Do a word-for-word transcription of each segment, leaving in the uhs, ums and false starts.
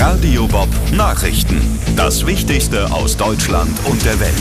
Radio Bob Nachrichten. Das Wichtigste aus Deutschland und der Welt.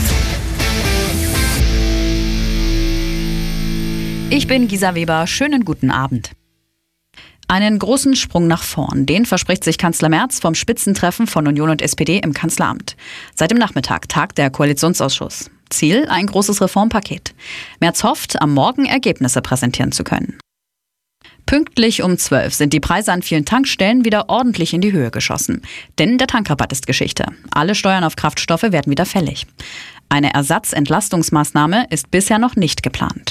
Ich bin Gisa Weber. Schönen guten Abend. Einen großen Sprung nach vorn, den verspricht sich Kanzler Merz vom Spitzentreffen von Union und S P D im Kanzleramt. Seit dem Nachmittag tagt der Koalitionsausschuss. Ziel: ein großes Reformpaket. Merz hofft, am Morgen Ergebnisse präsentieren zu können. Pünktlich um zwölf sind die Preise an vielen Tankstellen wieder ordentlich in die Höhe geschossen. Denn der Tankrabatt ist Geschichte. Alle Steuern auf Kraftstoffe werden wieder fällig. Eine Ersatzentlastungsmaßnahme ist bisher noch nicht geplant.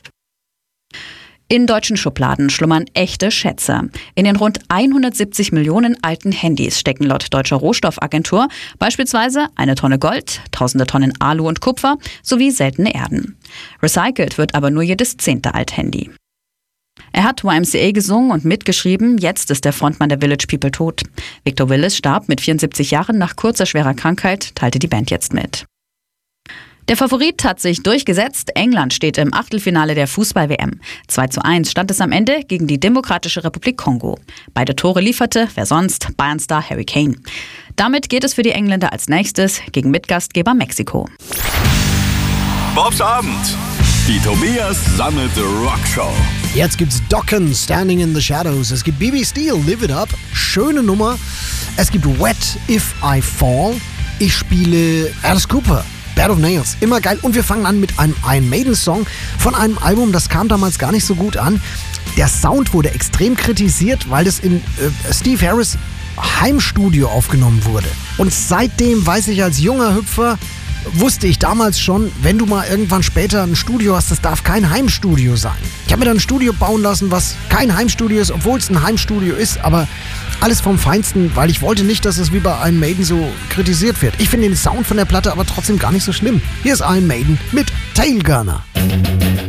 In deutschen Schubladen schlummern echte Schätze. In den rund hundertsiebzig Millionen alten Handys stecken laut Deutscher Rohstoffagentur beispielsweise eine Tonne Gold, tausende Tonnen Alu und Kupfer sowie seltene Erden. Recycelt wird aber nur jedes zehnte Althandy. Er hat Y M C A gesungen und mitgeschrieben, jetzt ist der Frontmann der Village People tot. Victor Willis starb mit vierundsiebzig Jahren nach kurzer schwerer Krankheit, teilte die Band jetzt mit. Der Favorit hat sich durchgesetzt. England steht im Achtelfinale der Fußball-W M. zwei zu eins stand es am Ende gegen die Demokratische Republik Kongo. Beide Tore lieferte, wer sonst, Bayern-Star Harry Kane. Damit geht es für die Engländer als nächstes gegen Mitgastgeber Mexiko. Bobs Abend. Die Tobias Sammelte Rockshow. Jetzt gibt's Dokken, Standing in the Shadows. Es gibt B B Steel, Live It Up. Schöne Nummer. Es gibt Wet If I Fall. Ich spiele Alice Cooper, Bed of Nails. Immer geil. Und wir fangen an mit einem Iron Maiden Song von einem Album, das kam damals gar nicht so gut an. Der Sound wurde extrem kritisiert, weil das in äh, Steve Harris Heimstudio aufgenommen wurde. Und seitdem weiß ich als junger Hüpfer, wusste ich damals schon, wenn du mal irgendwann später ein Studio hast, das darf kein Heimstudio sein. Ich habe mir dann ein Studio bauen lassen, was kein Heimstudio ist, obwohl es ein Heimstudio ist, aber alles vom Feinsten, weil ich wollte nicht, dass es wie bei Iron Maiden so kritisiert wird. Ich finde den Sound von der Platte aber trotzdem gar nicht so schlimm. Hier ist Iron Maiden mit Tailgunner.